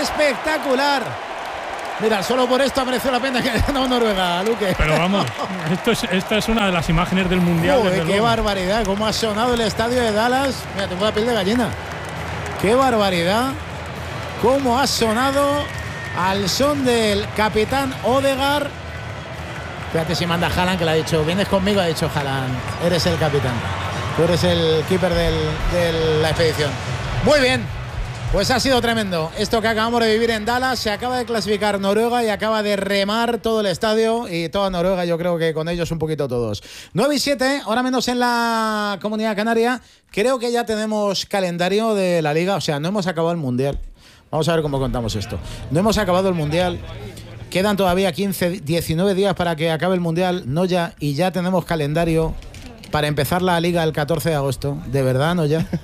espectacular. Mira, solo por esto ha merecido la pena que haya ganado Noruega, Luque. Pero vamos, esta es una de las imágenes del Mundial. Qué barbaridad, cómo ha sonado el estadio de Dallas. Mira, tengo la piel de gallina. Qué barbaridad, cómo ha sonado al son del capitán Odegaard. Fíjate si manda Haaland, que le ha dicho, vienes conmigo, ha dicho Haaland, eres el capitán. Tú eres el keeper de la expedición. Muy bien. Pues ha sido tremendo esto que acabamos de vivir en Dallas. Se acaba de clasificar Noruega y acaba de remar todo el estadio y toda Noruega, yo creo que con ellos un poquito todos. 9:07, ahora menos en la Comunidad Canaria. Creo que ya tenemos calendario de la Liga, o sea, no hemos acabado el Mundial. Vamos a ver cómo contamos esto. No hemos acabado el Mundial. Quedan todavía 19 días para que acabe el Mundial, no ya, y ya tenemos calendario para empezar la Liga el 14 de agosto. ¿De verdad, no ya?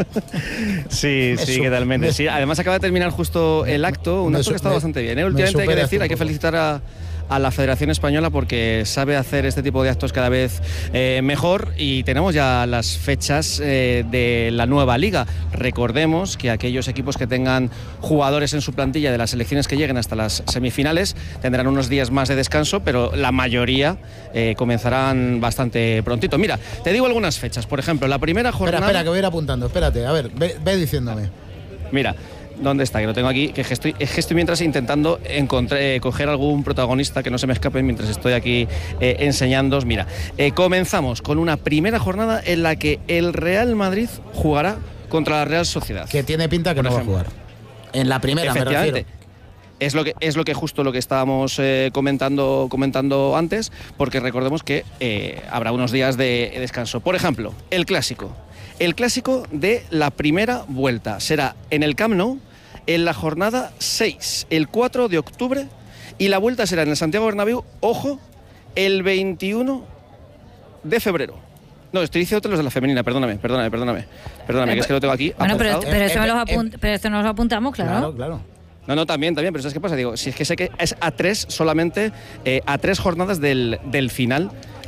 Sí, totalmente. Sí, además acaba de terminar justo el acto, un acto que ha estado bastante bien. Últimamente hay que decir, hay que felicitar a la Federación Española porque sabe hacer este tipo de actos cada vez mejor, y tenemos ya las fechas de la nueva Liga. Recordemos que aquellos equipos que tengan jugadores en su plantilla de las selecciones que lleguen hasta las semifinales tendrán unos días más de descanso, pero la mayoría comenzarán bastante prontito. Mira, te digo algunas fechas. Por ejemplo, la primera jornada... Espera, que voy a ir apuntando. Espérate, a ver, ve diciéndome. Mira, ¿dónde está? Que lo tengo aquí, que estoy mientras intentando coger algún protagonista que no se me escape mientras estoy aquí enseñándoos. Mira, comenzamos con una primera jornada en la que el Real Madrid jugará contra la Real Sociedad. Que tiene pinta que no va a jugar. En la primera, me refiero. Es lo que justo lo que estábamos comentando antes, porque recordemos que habrá unos días de descanso. Por ejemplo, el clásico. El clásico de la primera vuelta será en el Camp Nou en la jornada 6, el 4 de octubre, y la vuelta será en el Santiago Bernabéu, ojo, el 21 de febrero. No, estoy diciendo los de la femenina, perdóname, que es que lo tengo aquí bueno, apuntado. pero esto nos lo apuntamos, claro. Claro. No, también, pero ¿sabes qué pasa? Digo, si es que sé que es a 3 solamente, a 3 jornadas del final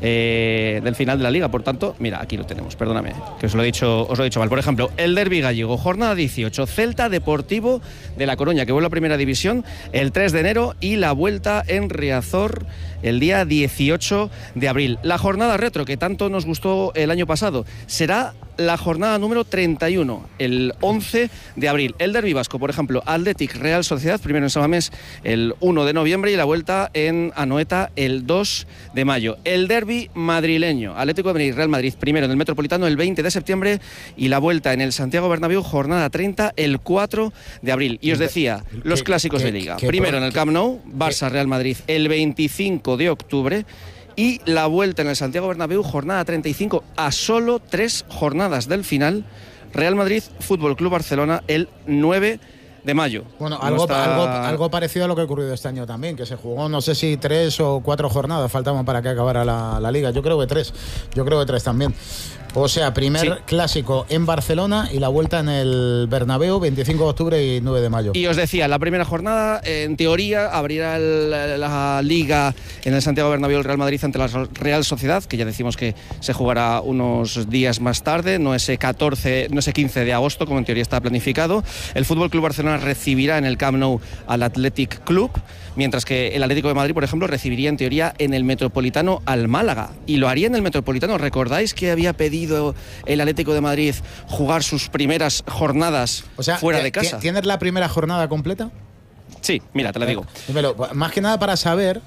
de la Liga. Por tanto, mira, aquí lo tenemos, perdóname, que os lo he dicho mal. Por ejemplo, el derbi gallego, jornada 18, Celta Deportivo de La Coruña, que vuelve a Primera División el 3 de enero, y la vuelta en Riazor el día 18 de abril. La jornada retro, que tanto nos gustó el año pasado, será la jornada número 31, el 11 de abril. El derbi vasco, por ejemplo, Athletic Real Sociedad, primero en San Mamés el 1 de noviembre y la vuelta en Anoeta el 2 de mayo. El derbi madrileño, Atlético de Madrid, Real Madrid, primero en el Metropolitano el 20 de septiembre y la vuelta en el Santiago Bernabéu, jornada 30, el 4 de abril. Y os decía, los clásicos de Liga. Primero en el Camp Nou, Barça Real Madrid el 25 de octubre. Y la vuelta en el Santiago Bernabéu, jornada 35, a solo 3 jornadas del final, Real Madrid Fútbol Club Barcelona el 9 de mayo. Bueno, algo parecido a lo que ha ocurrido este año también, que se jugó, no sé si 3 o 4 jornadas faltaban para que acabara la Liga. Yo creo que 3 también. O sea, clásico en Barcelona y la vuelta en el Bernabéu, 25 de octubre y 9 de mayo. Y os decía, la primera jornada, en teoría, abrirá la Liga en el Santiago Bernabéu el Real Madrid ante la Real Sociedad, que ya decimos que se jugará unos días más tarde, no ese 15 de agosto, como en teoría está planificado. El Fútbol Club Barcelona recibirá en el Camp Nou al Athletic Club, mientras que el Atlético de Madrid, por ejemplo, recibiría en teoría en el Metropolitano al Málaga. Y lo haría en el Metropolitano. ¿Recordáis que había pedido el Atlético de Madrid jugar sus primeras jornadas fuera de casa? ¿Tienes la primera jornada completa? Sí, mira, te la digo. Dímelo, más que nada para saber,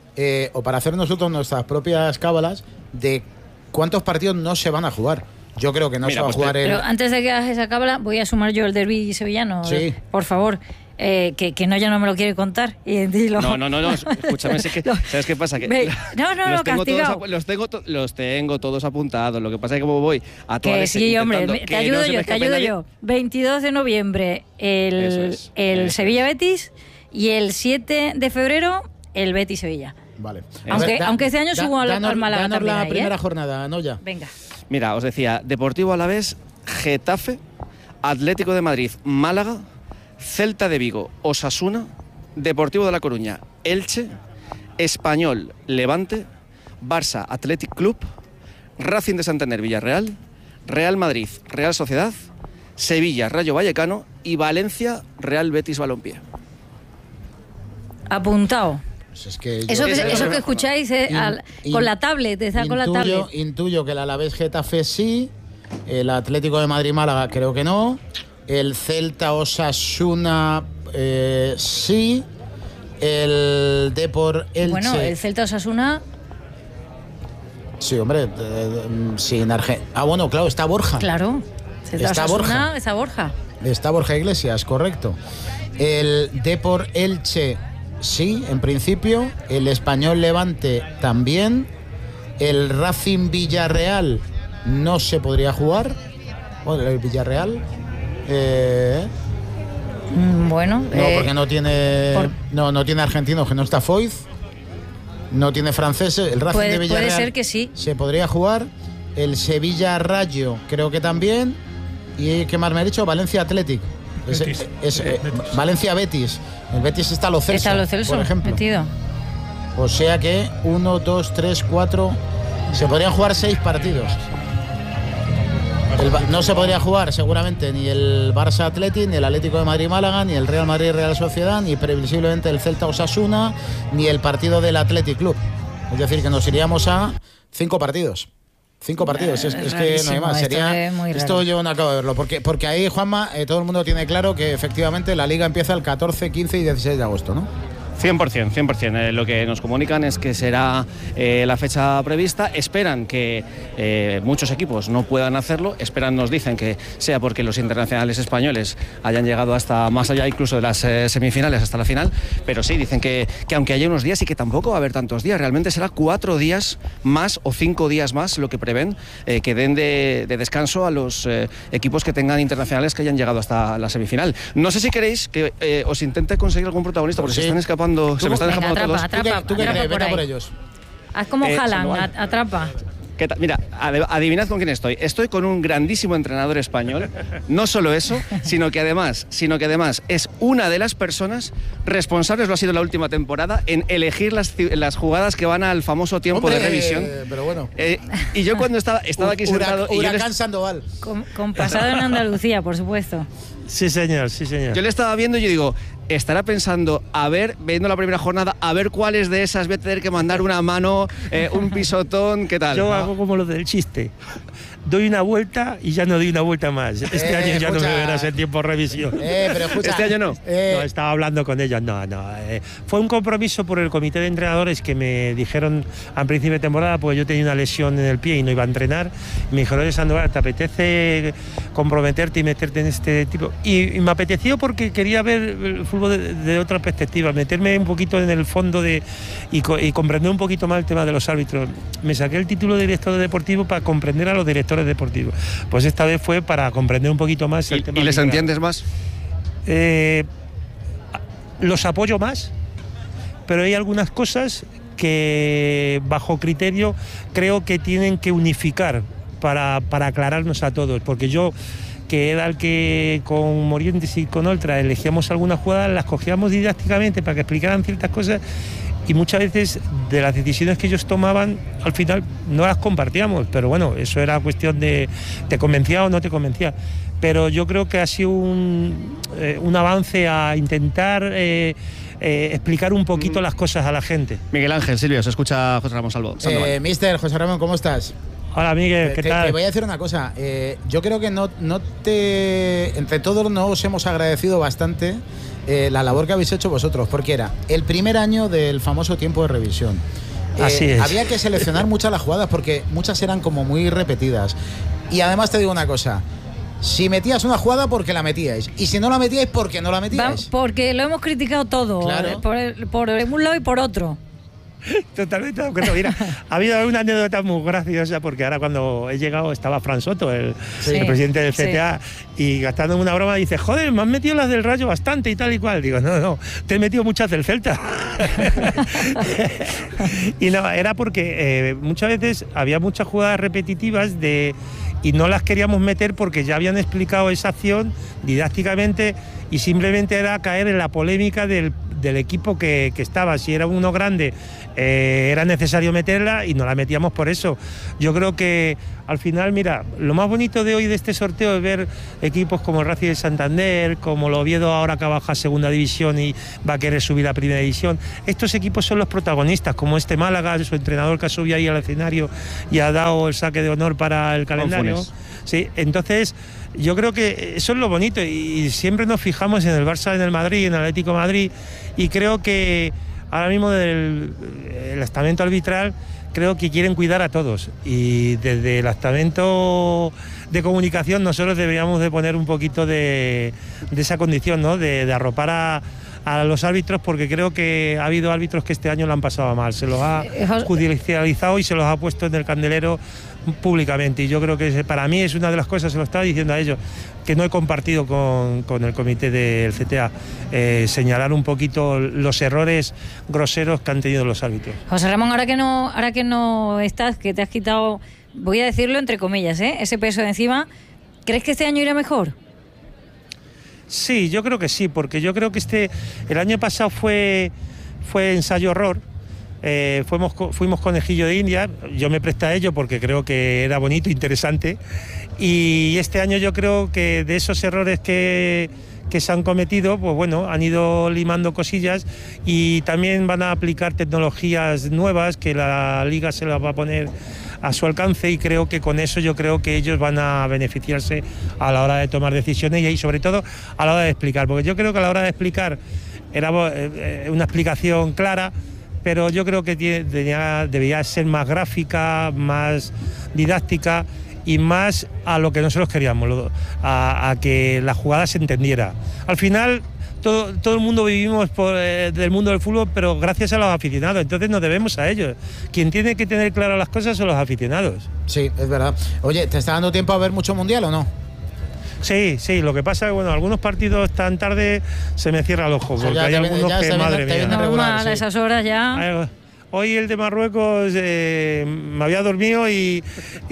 o para hacer nosotros nuestras propias cábalas, de cuántos partidos no se van a jugar. Yo creo que no se va a jugar Pero antes de que hagas esa cábala, voy a sumar yo el derbi sevillano. Sí. Por favor. Que no, ya no me lo quiere contar. No, escúchame, ¿sabes qué pasa? Castigado. Los tengo todos apuntados. Lo que pasa es que como voy a todas... Que sí, hombre, te ayudo yo. 22 de noviembre el Sevilla-Betis y el 7 de febrero el Betis-Sevilla. Vale. Aunque este año subo al Málaga también. la primera jornada, ¿no? Ya. Venga. Mira, os decía, Deportivo Alavés, Getafe, Atlético de Madrid, Málaga, Celta de Vigo, Osasuna, Deportivo de La Coruña, Elche, Español, Levante, Barça, Athletic Club, Racing de Santander, Villarreal, Real Madrid, Real Sociedad, Sevilla, Rayo Vallecano y Valencia, Real Betis Balompié. Apuntado. Pues es que eso que escucháis con la tablet, con la tablet. Intuyo que el Alavés Getafe sí, el Atlético de Madrid Málaga creo que no, el Celta Osasuna sí, el Depor Elche. Bueno, el Celta Osasuna. Sí, hombre, sin Argentina. Ah, bueno, claro, está Borja. Claro, está Borja. Está Borja. Está Borja Iglesias, correcto. El Depor Elche, sí, en principio. El Español Levante también. El Racing Villarreal no se podría jugar. Bueno, el Villarreal. Bueno. No, porque no tiene. No tiene argentinos, que no está Foyth. No tiene franceses. El Racing de Villarreal. Puede ser que sí. Se podría jugar. El Sevilla Rayo, creo que también. ¿Y qué más me ha dicho? Valencia Athletic. Betis. Valencia Betis. El Betis está Lo Celso, por ejemplo. Metido. O sea que 1, 2, 3, 4. Se podrían jugar 6 partidos. No se podría jugar seguramente ni el Barça Athletic, ni el Atlético de Madrid Málaga, ni el Real Madrid Real Sociedad, ni previsiblemente el Celta Osasuna, ni el partido del Athletic Club. Es decir, que nos iríamos a 5 partidos. 5 partidos, es que no hay más. Esto yo no acabo de verlo, porque ahí, Juanma, todo el mundo tiene claro que efectivamente la Liga empieza el 14, 15 y 16 de agosto, ¿no? 100%. Lo que nos comunican es que será la fecha prevista. Esperan que muchos equipos no puedan hacerlo. Nos dicen que sea porque los internacionales españoles hayan llegado hasta más allá incluso de las semifinales, hasta la final. Pero sí, dicen que aunque haya unos días y que tampoco va a haber tantos días, realmente será 4 días más o 5 días más lo que prevén que den de descanso a los equipos que tengan internacionales que hayan llegado hasta la semifinal. No sé si queréis que os intente conseguir algún protagonista, porque se están escapando. Se me están escapando todos. ¿Tú qué crees? Venga por ellos. Haz como Haaland, atrapa. Mira, adivinad con quién estoy. Estoy con un grandísimo entrenador español. No solo eso, sino que además es una de las personas responsables, lo ha sido la última temporada, en elegir las jugadas que van al famoso tiempo de revisión. Pero bueno. Y yo cuando estaba aquí sentado... Huracán Sandoval. Con pasado en Andalucía, por supuesto. Sí, señor. Yo le estaba viendo y yo digo, estará pensando, viendo la primera jornada, a ver cuáles de esas voy a tener que mandar una mano, un pisotón, ¿qué tal? Yo hago como lo del chiste. Doy una vuelta y ya no doy una vuelta más. Este año ya no me verás en tiempo de revisión. Pero escucha, este año no. No, estaba hablando con ellos. No. Fue un compromiso por el comité de entrenadores que me dijeron al principio de temporada, porque yo tenía una lesión en el pie y no iba a entrenar. Me dijeron, oye, Sandoval, ¿te apetece comprometerte y meterte en este tipo? Y me apeteció porque quería ver el fútbol de otra perspectiva, meterme un poquito en el fondo y comprender un poquito más el tema de los árbitros. Me saqué el título de director deportivo para comprender a los directores deportivos. Pues esta vez fue para comprender un poquito más el tema. ¿Y les entiendes más? Los apoyo más, pero hay algunas cosas que bajo criterio creo que tienen que unificar para aclararnos a todos, porque yo, que era el que con Morientes y con Oltra elegíamos algunas jugadas, las cogíamos didácticamente para que explicaran ciertas cosas, y muchas veces de las decisiones que ellos tomaban al final no las compartíamos, pero bueno, eso era cuestión de te convencía o no te convencía. Pero yo creo que ha sido un avance a intentar explicar un poquito las cosas a la gente. Miguel Ángel, Silvio, se escucha José Ramón Sandoval. Mister José Ramón, ¿cómo estás? Hola, Miguel, ¿qué tal? Te voy a decir una cosa. Yo creo que entre todos nos os hemos agradecido bastante la labor que habéis hecho vosotros, porque era el primer año del famoso tiempo de revisión. Así es. Había que seleccionar muchas las jugadas porque muchas eran como muy repetidas. Y además te digo una cosa. Si metías una jugada, porque la metíais. Y si no la metíais, porque no la metíais. Porque lo hemos criticado todo. Claro. Por un lado y por otro. Totalmente de acuerdo. Mira, ha habido una anécdota muy graciosa, porque ahora cuando he llegado estaba Fran Soto, el presidente del CTA, y gastando una broma dice, joder, me han metido las del Rayo bastante y tal y cual. Digo, no, te he metido muchas del Celta. Y no, era porque muchas veces había muchas jugadas repetitivas y no las queríamos meter porque ya habían explicado esa acción didácticamente, y simplemente era caer en la polémica del del equipo que estaba. Si era uno grande, era necesario meterla y no la metíamos por eso. Yo creo que al final, mira, lo más bonito de hoy de este sorteo es ver equipos como el Racing de Santander, como el Oviedo ahora que baja a segunda división y va a querer subir a primera división. Estos equipos son los protagonistas, como este Málaga, su entrenador que ha subido ahí al escenario y ha dado el saque de honor para el calendario. Sí, entonces yo creo que eso es lo bonito y siempre nos fijamos en el Barça, en el Madrid, en el Atlético de Madrid, y creo que ahora mismo el estamento arbitral creo que quieren cuidar a todos, y desde el estamento de comunicación nosotros deberíamos de poner un poquito de esa condición, ¿no? de arropar a los árbitros, porque creo que ha habido árbitros que este año lo han pasado mal, se los ha judicializado y se los ha puesto en el candelero públicamente, y yo creo que para mí es una de las cosas, se lo estaba diciendo a ellos, que no he compartido con el comité del CTA, señalar un poquito los errores groseros que han tenido los árbitros. José Ramón, ahora que no estás, que te has quitado, voy a decirlo entre comillas, ese peso de encima, ¿crees que este año irá mejor? Sí, yo creo que sí, porque yo creo que el año pasado fue ensayo-error. Fuimos conejillo de India, yo me presté a ello porque creo que era bonito, interesante, y este año yo creo que de esos errores que se han cometido, pues bueno, han ido limando cosillas, y también van a aplicar tecnologías nuevas que la Liga se las va a poner a su alcance, y creo que con eso yo creo que ellos van a beneficiarse a la hora de tomar decisiones y sobre todo a la hora de explicar, porque yo creo que a la hora de explicar era una explicación clara, pero yo creo que debería ser más gráfica, más didáctica y más a lo que nosotros queríamos, a que la jugada se entendiera. Al final todo el mundo vivimos del mundo del fútbol, pero gracias a los aficionados, entonces nos debemos a ellos. Quien tiene que tener claras las cosas son los aficionados. Sí, es verdad. Oye, ¿te está dando tiempo a ver mucho mundial o no? Sí, lo que pasa es que bueno, algunos partidos tan tarde se me cierra el ojo, porque hay algunos que, madre mía. Normal, a esas horas ya. Hoy el de Marruecos me había dormido y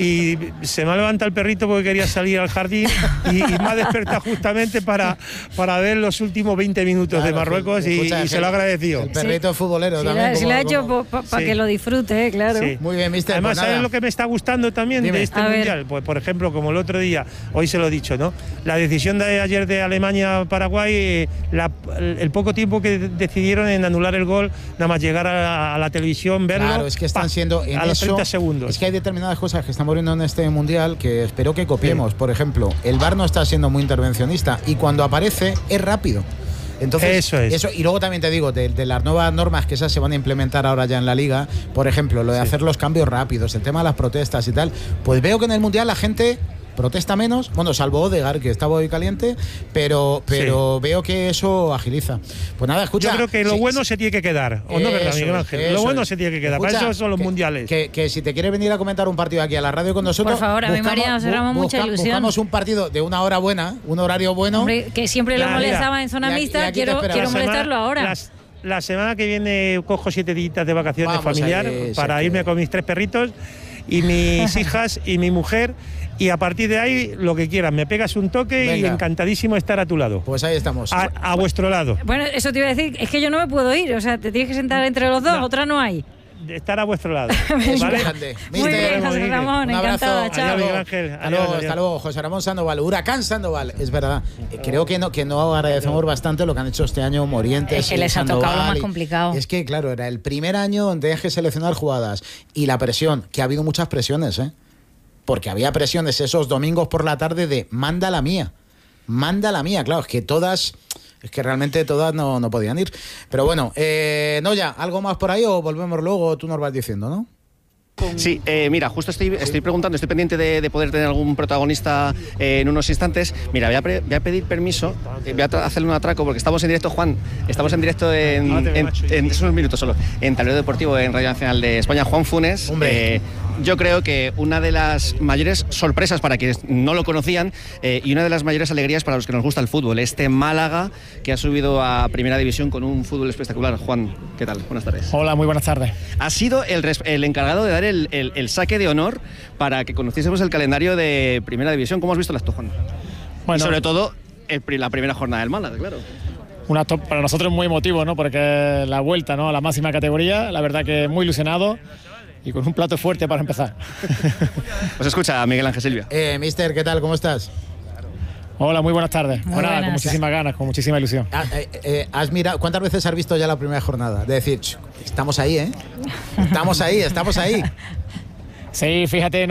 se me ha levantado el perrito porque quería salir al jardín y me ha despertado justamente para ver los últimos 20 minutos de Marruecos, y se lo ha agradecido. El perrito futbolero también. Se lo ha hecho para que lo disfrute, claro. Sí. Muy bien, mister. Además, pues ¿sabes lo que me está gustando también de este mundial? Pues, por ejemplo, como el otro día, hoy se lo he dicho, ¿no? La decisión de ayer de Alemania-Paraguay, el poco tiempo que decidieron en anular el gol, nada más llegar a la televisión, verlo. Claro, es que están siendo en a los 30 segundos. Es que hay determinadas cosas que estamos viendo en este mundial que espero que copiemos. Sí. Por ejemplo, el VAR no está siendo muy intervencionista y cuando aparece es rápido. Entonces, eso, y luego también te digo, de las nuevas normas que esas se van a implementar ahora ya en la Liga, por ejemplo, lo de hacer los cambios rápidos, el tema de las protestas y tal, pues veo que en el mundial la gente protesta menos, bueno, salvo Odegaard, que estaba hoy caliente, pero veo que eso agiliza. Pues nada, escucha. Yo creo que lo bueno se tiene que quedar, ¿o no, verdad, Miguel Ángel? Lo bueno se tiene que quedar, para eso son los mundiales. Que si te quieres venir a comentar un partido aquí a la radio con nosotros, por favor, a mí María nos cerramos mucha ilusión. Buscamos un partido de una hora buena, un horario bueno. Hombre, que siempre lo molestaba en zona mixta, quiero molestarlo ahora. La semana que viene cojo 7 días de vacaciones familiar para irme con mis 3 perritos y mis hijas y mi mujer, y a partir de ahí lo que quieras, me pegas un toque. Venga. Y encantadísimo estar a tu lado. Pues ahí estamos. A vuestro lado. Bueno, eso te iba a decir, es que yo no me puedo ir, o sea, te tienes que sentar entre los dos, otra no hay. Estar a vuestro lado. ¿Vale? Muy bien, José Ramón, encantada, chao. Hasta luego, José Ramón Sandoval, Huracán Sandoval. Es verdad, creo que no agradecemos bastante lo que han hecho este año Morientes. Es que les ha tocado lo más complicado. Es que, claro, era el primer año donde hay que seleccionar jugadas y la presión, que ha habido muchas presiones, porque había presiones esos domingos por la tarde de manda la mía, claro, es que realmente todas no podían ir. Pero bueno, Noya, ¿algo más por ahí o volvemos luego? Tú nos vas diciendo, ¿no? Sí, mira, justo estoy preguntando, estoy pendiente de poder tener algún protagonista en unos instantes. Mira, voy a pedir permiso, voy a hacerle un atraco porque estamos en directo, Juan. Estamos en directo en unos minutos solo, en Tablero Deportivo, en Radio Nacional de España. Juan Funes, yo creo que una de las mayores sorpresas para quienes no lo conocían y una de las mayores alegrías para los que nos gusta el fútbol, este Málaga que ha subido a Primera División con un fútbol espectacular. Juan, ¿qué tal? Buenas tardes. Hola, muy buenas tardes. Ha sido el encargado de dar el saque de honor para que conociésemos el calendario de Primera División. ¿Cómo has visto el acto, Juan? Bueno, y sobre todo la primera jornada del Málaga, claro. un acto para nosotros muy emotivo, ¿no? Porque la vuelta, ¿no?, a la máxima categoría, la verdad que muy ilusionado y con un plato fuerte para empezar. Os escucha Miguel Ángel Silvia. Mister, ¿qué tal? ¿Cómo estás? Hola, muy buenas tardes. Muy Bueno, buenas. con muchísimas ganas, con muchísima ilusión. ¿Has mirado, cuántas veces has visto ya la primera jornada? De decir, estamos ahí, ¿eh? Estamos ahí. Sí, fíjate.